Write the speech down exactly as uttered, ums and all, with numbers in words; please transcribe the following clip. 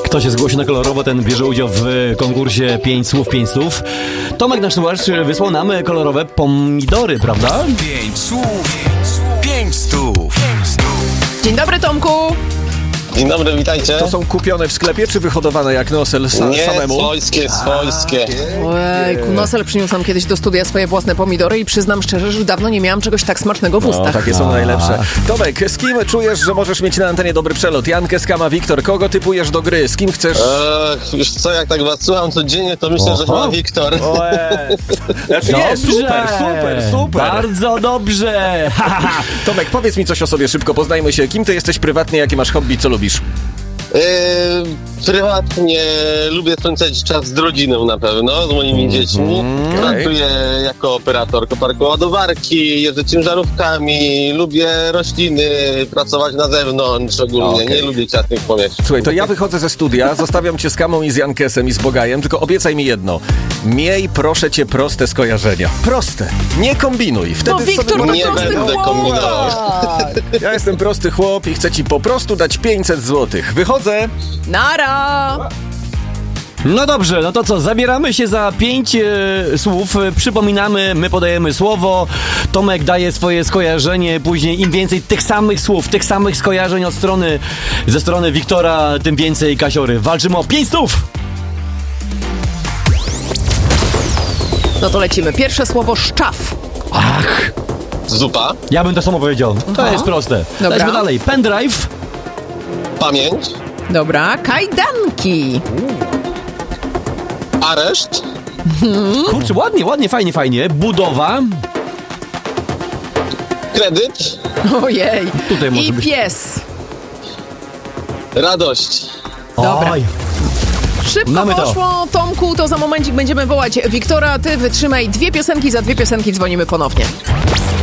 Kto się zgłosi na kolorowo, ten bierze udział w konkursie pięć słów, pięć słów. Tomek, nasz słuchacz, wysłał nam kolorowe pomidory, prawda? pięć słów, pięć stów. Dzień dobry, Tomku. Dzień dobry, witajcie. To są kupione w sklepie, czy wyhodowane jak nosel sa- Nie, samemu? swojskie, swojskie. Ojejku, Nosel przyniósł nam kiedyś do studia swoje własne pomidory i przyznam szczerze, że dawno nie miałam czegoś tak smacznego w No, ustach. takie są najlepsze. Tomek, z kim czujesz, że możesz mieć na antenie dobry przelot? Jankę, Skama, Wiktor. Kogo typujesz do gry? Z kim chcesz... Eee, już co, jak tak was słucham codziennie, to myślę, że chyba Wiktor. Oe. Znaczy, nie, super, super, super. Bardzo dobrze. Tomek, powiedz mi coś o sobie szybko, poznajmy się. Kim ty jesteś prywatnie, jakie masz hobby, co lubisz? Eee, prywatnie lubię spędzać czas z rodziną na pewno, z moimi dziećmi. okay. Pracuję jako operator koparku ładowarki, jeżdżę ciężarówkami, lubię rośliny, pracować na zewnątrz ogólnie, Okay. nie lubię ciasnych powierzchni. Słuchaj, to ja wychodzę ze studia, zostawiam cię z Kamą i z Jankesem i z Bogajem, tylko obiecaj mi jedno. Miej, proszę cię, proste skojarzenia. Proste. Nie kombinuj. Wtedy No, Wiktor, sobie... to Nie prosty będę chłop. kombinował. Ja jestem prosty chłop i chcę ci po prostu dać pięćset złotych. Wychodzę. Nara! No dobrze, no to co, zabieramy się za pięć e, słów, przypominamy, my podajemy słowo, Tomek daje swoje skojarzenie, później im więcej tych samych słów, tych samych skojarzeń od strony, ze strony Wiktora, tym więcej Kasiory. Walczymy o pięć słów! No to lecimy. Pierwsze słowo szczaw. Ach, Zupa, ja bym to samo powiedział. To Aha. jest proste. Dobra. Lećmy dalej. Pendrive, pamięć, Dobra, kajdanki. areszt, kurczę, ładnie, ładnie, fajnie, fajnie. Budowa, kredyt, Ojej. Tutaj może I być- pies. radość. Dobra. Oj. Szybko Mamy to. poszło, Tomku, to za momencik będziemy wołać Wiktora. Ty wytrzymaj dwie piosenki, za dwie piosenki dzwonimy ponownie.